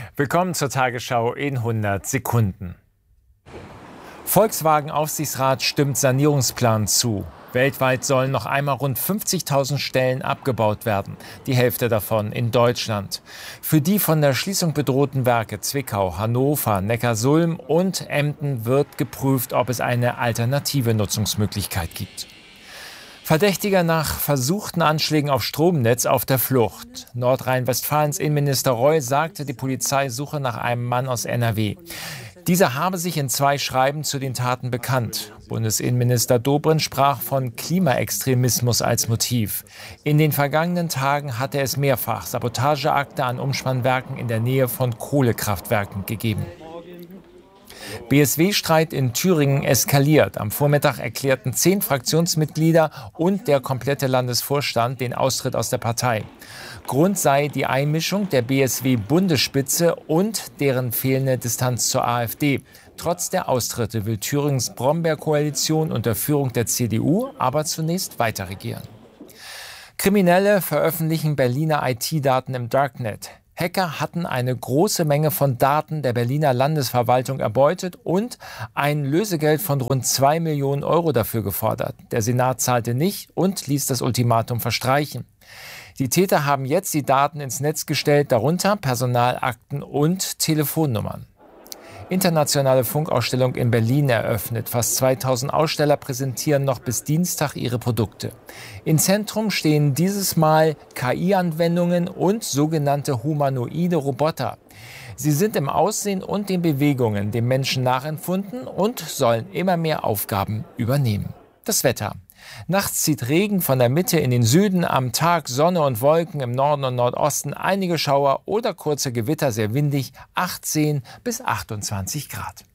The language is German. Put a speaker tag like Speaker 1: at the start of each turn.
Speaker 1: Willkommen zur Tagesschau in 100 Sekunden. Volkswagen-Aufsichtsrat stimmt Sanierungsplan zu. Weltweit sollen noch einmal rund 50.000 Stellen abgebaut werden, die Hälfte davon in Deutschland. Für die von der Schließung bedrohten Werke Zwickau, Hannover, Neckarsulm und Emden wird geprüft, ob es eine alternative Nutzungsmöglichkeit gibt. Verdächtiger nach versuchten Anschlägen auf Stromnetz auf der Flucht. Nordrhein-Westfalens Innenminister Reul sagte, die Polizei suche nach einem Mann aus NRW. Dieser habe sich in 2 Schreiben zu den Taten bekannt. Bundesinnenminister Dobrindt sprach von Klimaextremismus als Motiv. In den vergangenen Tagen hatte es mehrfach Sabotageakte an Umspannwerken in der Nähe von Kohlekraftwerken gegeben. BSW-Streit in Thüringen eskaliert. Am Vormittag erklärten 10 Fraktionsmitglieder und der komplette Landesvorstand den Austritt aus der Partei. Grund sei die Einmischung der BSW-Bundesspitze und deren fehlende Distanz zur AfD. Trotz der Austritte will Thüringens Brombeer-Koalition unter Führung der CDU aber zunächst weiter regieren. Kriminelle veröffentlichen Berliner IT-Daten im Darknet. Hacker hatten eine große Menge von Daten der Berliner Landesverwaltung erbeutet und ein Lösegeld von rund 2 Millionen Euro dafür gefordert. Der Senat zahlte nicht und ließ das Ultimatum verstreichen. Die Täter haben jetzt die Daten ins Netz gestellt, darunter Personalakten und Telefonnummern. Internationale Funkausstellung in Berlin eröffnet. Fast 2000 Aussteller präsentieren noch bis Dienstag ihre Produkte. Im Zentrum stehen dieses Mal KI-Anwendungen und sogenannte humanoide Roboter. Sie sind im Aussehen und den Bewegungen dem Menschen nachempfunden und sollen immer mehr Aufgaben übernehmen. Das Wetter. Nachts zieht Regen von der Mitte in den Süden, am Tag Sonne und Wolken, im Norden und Nordosten einige Schauer oder kurze Gewitter, sehr windig, 18 bis 28 Grad.